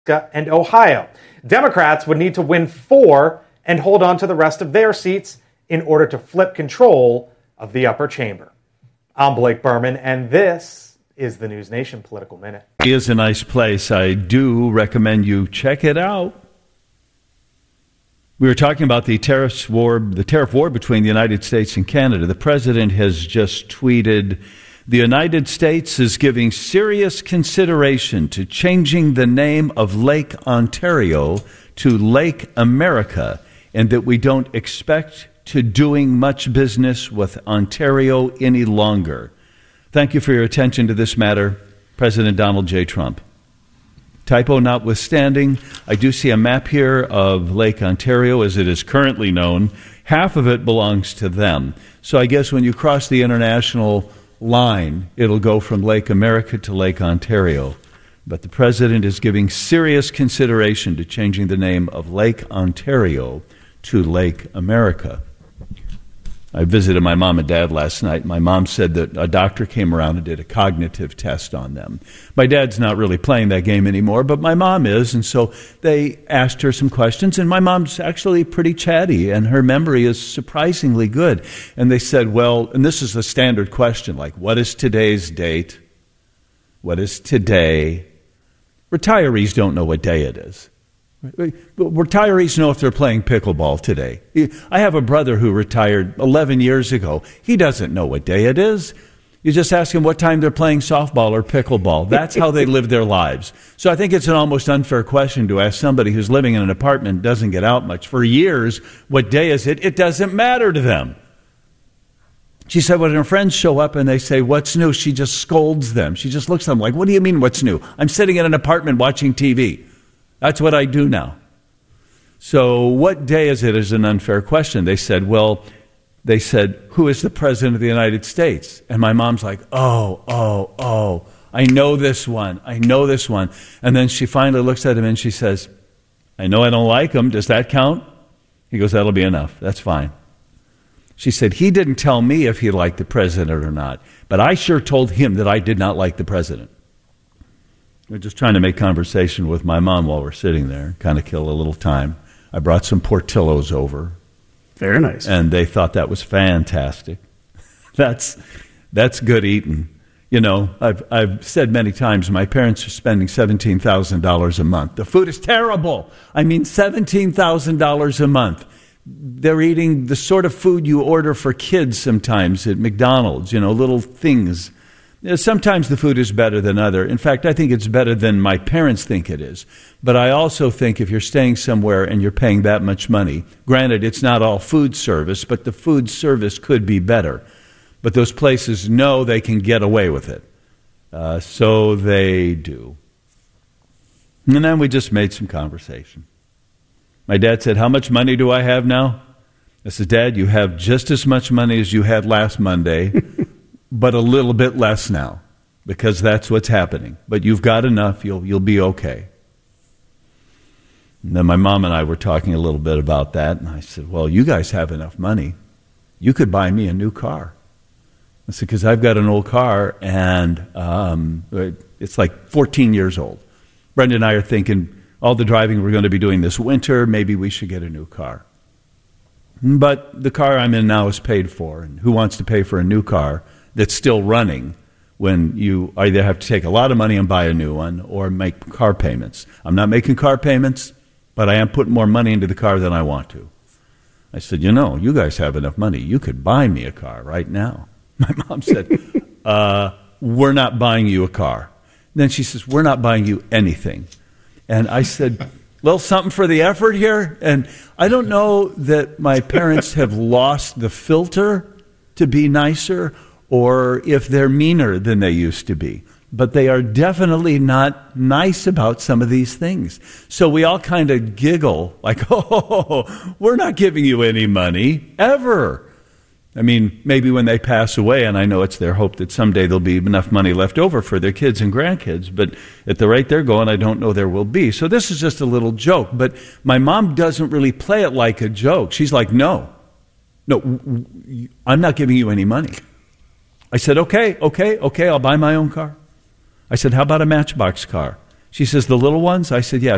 and Ohio. Democrats would need to win 4 and hold on to the rest of their seats in order to flip control of the upper chamber. I'm Blake Berman, and this is the News Nation Political Minute. It is a nice place. I do recommend you check it out. We were talking about the tariff war between the United States and Canada. The president has just tweeted, "The United States is giving serious consideration to changing the name of Lake Ontario to Lake America, and that we don't expect to doing much business with Ontario any longer. Thank you for your attention to this matter, President Donald J. Trump." Typo notwithstanding, I do see a map here of Lake Ontario as it is currently known. Half of it belongs to them. So I guess when you cross the international line, it'll go from Lake America to Lake Ontario. But the president is giving serious consideration to changing the name of Lake Ontario to Lake America. I visited my mom and dad last night. My mom said that a doctor came around and did a cognitive test on them. My dad's not really playing that game anymore, but my mom is, and so they asked her some questions, and my mom's actually pretty chatty, and her memory is surprisingly good. And they said, well, and this is a standard question, like, what is today's date? What is today? Retirees don't know what day it is. Retirees know if they're playing pickleball today. I have a brother who retired 11 years ago. He doesn't know what day it is. You just ask him what time they're playing softball or pickleball. That's how they live their lives. So I think it's an almost unfair question to ask somebody who's living in an apartment, doesn't get out much for years, what day is it? It doesn't matter to them. She said when her friends show up and they say, what's new? She just scolds them. She just looks at them like, what do you mean what's new? I'm sitting in an apartment watching TV. That's what I do now. So what day is it is an unfair question. They said, who is the president of the United States? And my mom's like, oh, I know this one. And then she finally looks at him and she says, I know I don't like him. Does that count? He goes, that'll be enough. That's fine. She said, he didn't tell me if he liked the president or not, but I sure told him that I did not like the president. We're just trying to make conversation with my mom while we're sitting there, kind of kill a little time. I brought some Portillo's over. Very nice. And they thought that was fantastic. That's good eating. You know, I've said many times my parents are spending $17,000 a month. The food is terrible. I mean, $17,000 a month. They're eating the sort of food you order for kids sometimes at McDonald's, little things. Sometimes the food is better than other. In fact, I think it's better than my parents think it is. But I also think if you're staying somewhere and you're paying that much money, granted, it's not all food service, but the food service could be better. But those places know they can get away with it. So they do. And then we just made some conversation. My dad said, how much money do I have now? I said, Dad, you have just as much money as you had last Monday, but a little bit less now, because that's what's happening. But you've got enough, you'll be okay. And then my mom and I were talking a little bit about that, and I said, well, you guys have enough money. You could buy me a new car. I said, because I've got an old car, and it's like 14 years old. Brenda and I are thinking, all the driving we're going to be doing this winter, maybe we should get a new car. But the car I'm in now is paid for, and who wants to pay for a new car that's still running when you either have to take a lot of money and buy a new one or make car payments? I'm not making car payments, but I am putting more money into the car than I want to. I said, you guys have enough money. You could buy me a car right now. My mom said, we're not buying you a car. Then she says, we're not buying you anything. And I said, little something for the effort here. And I don't know that my parents have lost the filter to be nicer or if they're meaner than they used to be. But they are definitely not nice about some of these things. So we all kind of giggle like, oh, we're not giving you any money, ever. I mean, maybe when they pass away, and I know it's their hope that someday there'll be enough money left over for their kids and grandkids, but at the rate they're going, I don't know there will be. So this is just a little joke, but my mom doesn't really play it like a joke. She's like, no, I'm not giving you any money. I said, okay, I'll buy my own car. I said, how about a Matchbox car? She says, the little ones? I said, yeah,